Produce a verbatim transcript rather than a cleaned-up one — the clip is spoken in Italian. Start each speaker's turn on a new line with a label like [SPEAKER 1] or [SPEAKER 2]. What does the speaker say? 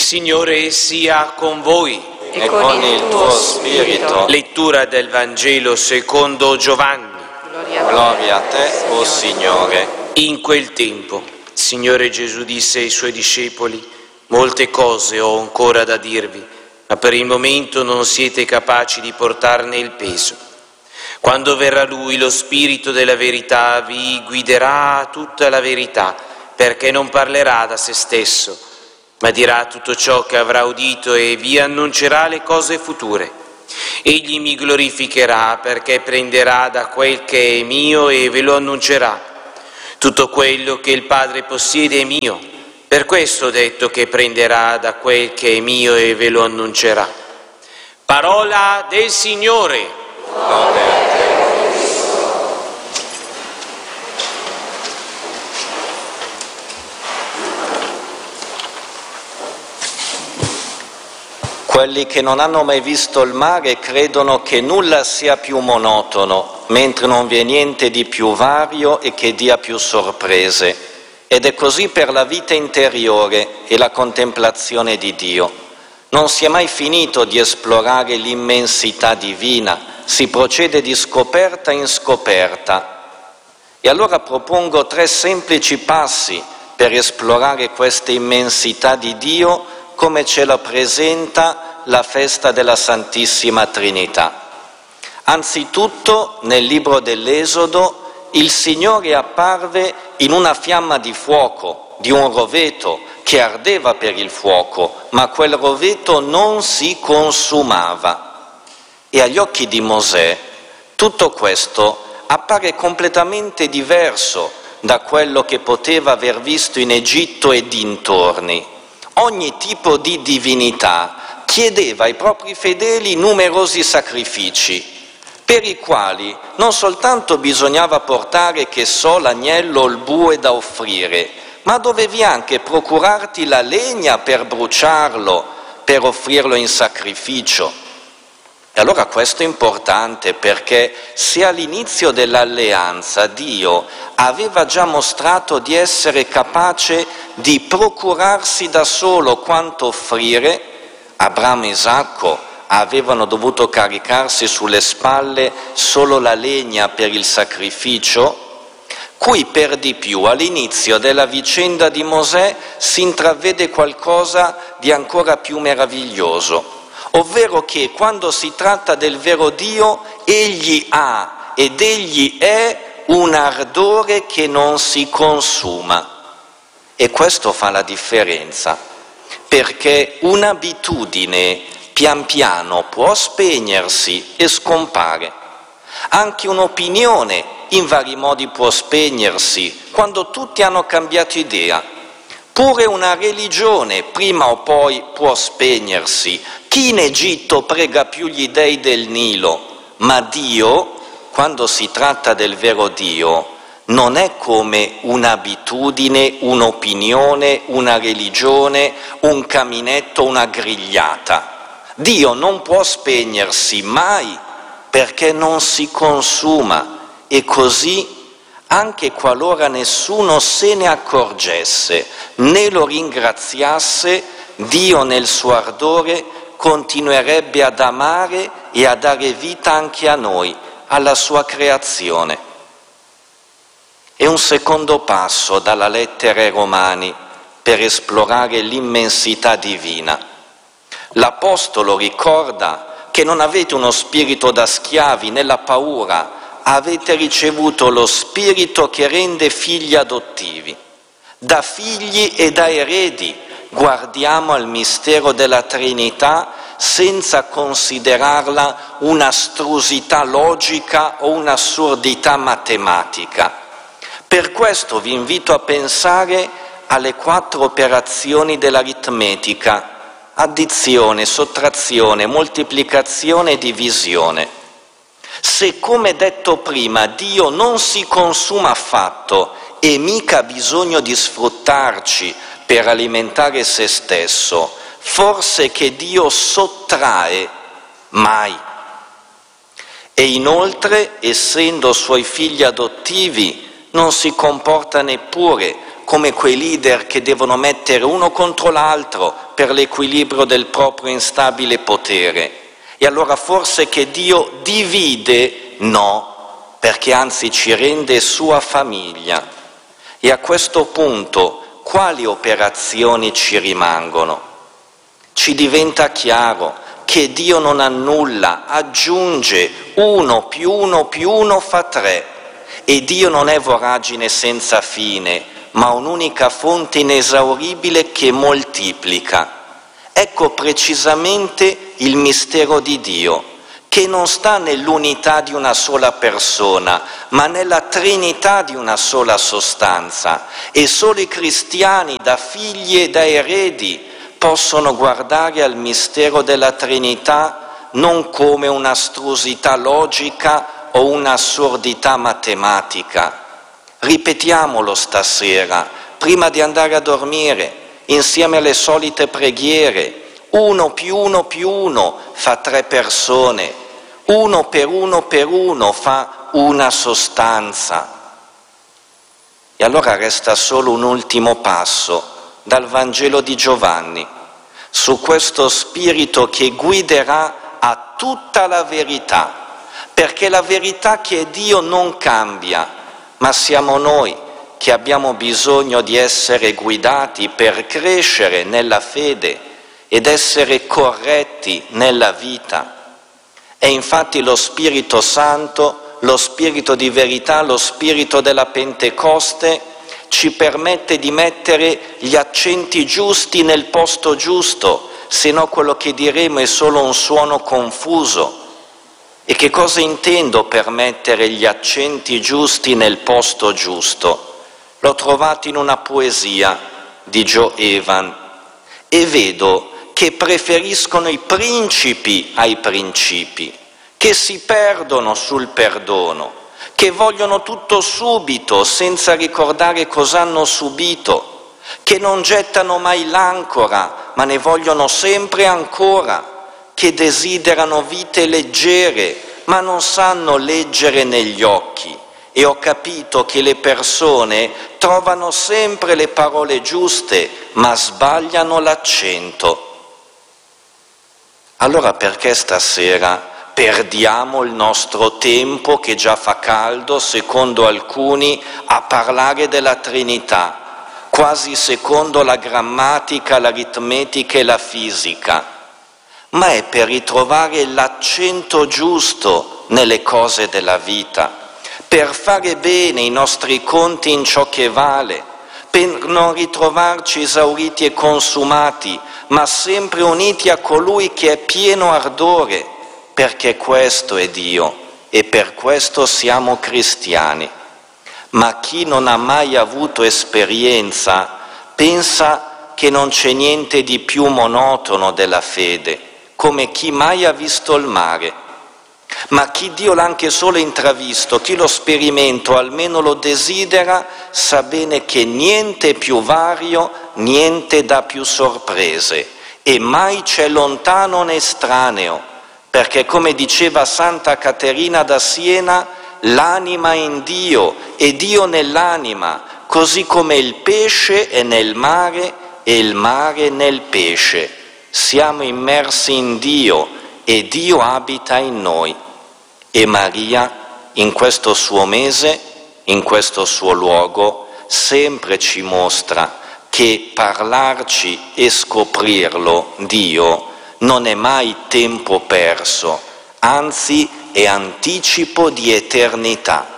[SPEAKER 1] Signore sia con voi.
[SPEAKER 2] E con il tuo spirito.
[SPEAKER 1] Lettura del Vangelo secondo Giovanni.
[SPEAKER 2] Gloria a te, o Signore.
[SPEAKER 1] In quel tempo, il Signore Gesù disse ai Suoi discepoli: molte cose ho ancora da dirvi, ma per il momento non siete capaci di portarne il peso. Quando verrà Lui, lo Spirito della verità, vi guiderà a tutta la verità, perché non parlerà da se stesso, ma dirà tutto ciò che avrà udito e vi annuncerà le cose future. Egli mi glorificherà, perché prenderà da quel che è mio e ve lo annuncerà. Tutto quello che il Padre possiede è mio, per questo ho detto che prenderà da quel che è mio e ve lo annuncerà. Parola del Signore.
[SPEAKER 2] Lode a te. Quelli che non hanno mai visto il mare credono che nulla sia più monotono, mentre non vi è niente di più vario e che dia più sorprese. Ed è così per la vita interiore e la contemplazione di Dio. Non si è mai finito di esplorare l'immensità divina, si procede di scoperta in scoperta. E allora propongo tre semplici passi per esplorare questa immensità di Dio come ce la presenta la festa della Santissima Trinità. Anzitutto, nel libro dell'Esodo, il Signore apparve in una fiamma di fuoco, di un roveto che ardeva per il fuoco, ma quel roveto non si consumava. E agli occhi di Mosè tutto questo appare completamente diverso da quello che poteva aver visto in Egitto e dintorni. Ogni tipo di divinità chiedeva ai propri fedeli numerosi sacrifici, per i quali non soltanto bisognava portare, che so, l'agnello o il bue da offrire, ma dovevi anche procurarti la legna per bruciarlo, per offrirlo in sacrificio. E allora questo è importante, perché se all'inizio dell'alleanza Dio aveva già mostrato di essere capace di procurarsi da solo quanto offrire, Abramo e Isacco avevano dovuto caricarsi sulle spalle solo la legna per il sacrificio, qui per di più all'inizio della vicenda di Mosè si intravede qualcosa di ancora più meraviglioso, ovvero che quando si tratta del vero Dio, egli ha ed egli è un ardore che non si consuma. E questo fa la differenza, perché un'abitudine pian piano può spegnersi e scompare. Anche un'opinione in vari modi può spegnersi quando tutti hanno cambiato idea. Pure una religione prima o poi può spegnersi. Chi in Egitto prega più gli dei del Nilo? Ma Dio, quando si tratta del vero Dio, non è come un'abitudine, un'opinione, una religione, un caminetto, una grigliata. Dio non può spegnersi mai, perché non si consuma, e così, anche qualora nessuno se ne accorgesse né lo ringraziasse, Dio nel suo ardore continuerebbe ad amare e a dare vita anche a noi, alla sua creazione. È un secondo passo dalla lettera ai Romani per esplorare l'immensità divina. L'Apostolo ricorda che non avete uno spirito da schiavi nella paura, avete ricevuto lo spirito che rende figli adottivi. Da figli e da eredi guardiamo al mistero della Trinità senza considerarla un'astrusità logica o un'assurdità matematica. Per questo vi invito a pensare alle quattro operazioni dell'aritmetica: addizione, sottrazione, moltiplicazione e divisione. Se, come detto prima, Dio non si consuma affatto e mica ha bisogno di sfruttarci per alimentare se stesso, forse che Dio sottrae? Mai. E inoltre, essendo suoi figli adottivi, non si comporta neppure come quei leader che devono mettere uno contro l'altro per l'equilibrio del proprio instabile potere. E allora forse che Dio divide? No, perché anzi ci rende sua famiglia. E a questo punto quali operazioni ci rimangono? Ci diventa chiaro che Dio non annulla, aggiunge, uno più uno più uno fa tre, e Dio non è voragine senza fine, ma un'unica fonte inesauribile che moltiplica. Ecco precisamente il mistero di Dio, che non sta nell'unità di una sola persona, ma nella trinità di una sola sostanza, e solo i cristiani, da figli e da eredi, possono guardare al mistero della Trinità non come un'astrusità logica o un'assurdità matematica. Ripetiamolo stasera, prima di andare a dormire, insieme alle solite preghiere. Uno più uno più uno fa tre persone, uno per uno per uno fa una sostanza. E allora resta solo un ultimo passo dal Vangelo di Giovanni, su questo spirito che guiderà a tutta la verità, perché la verità che è Dio non cambia, ma siamo noi che abbiamo bisogno di essere guidati per crescere nella fede ed essere corretti nella vita. È infatti lo Spirito Santo, lo Spirito di verità, lo Spirito della Pentecoste ci permette di mettere gli accenti giusti nel posto giusto, se no quello che diremo è solo un suono confuso. E che cosa intendo per mettere gli accenti giusti nel posto giusto? L'ho trovato in una poesia di Joe Evan e vedo che preferiscono i principi ai principi, che si perdono sul perdono, che vogliono tutto subito senza ricordare cosa hanno subito, che non gettano mai l'ancora ma ne vogliono sempre ancora, che desiderano vite leggere ma non sanno leggere negli occhi. E ho capito che le persone trovano sempre le parole giuste ma sbagliano l'accento. Allora perché stasera perdiamo il nostro tempo, che già fa caldo, secondo alcuni, a parlare della Trinità, quasi secondo la grammatica, l'aritmetica e la fisica? Ma è per ritrovare l'accento giusto nelle cose della vita, per fare bene i nostri conti in ciò che vale, per non ritrovarci esauriti e consumati, ma sempre uniti a colui che è pieno ardore, perché questo è Dio e per questo siamo cristiani. Ma chi non ha mai avuto esperienza pensa che non c'è niente di più monotono della fede, come chi mai ha visto il mare. Ma chi Dio l'ha anche solo intravisto, chi lo sperimenta o almeno lo desidera, sa bene che niente è più vario, niente dà più sorprese, e mai c'è lontano né estraneo, perché come diceva Santa Caterina da Siena, l'anima è in Dio e Dio nell'anima, così come il pesce è nel mare e il mare nel pesce. Siamo immersi in Dio e Dio abita in noi. E Maria, in questo suo mese, in questo suo luogo, sempre ci mostra che parlarci e scoprirlo, Dio, non è mai tempo perso, anzi è anticipo di eternità.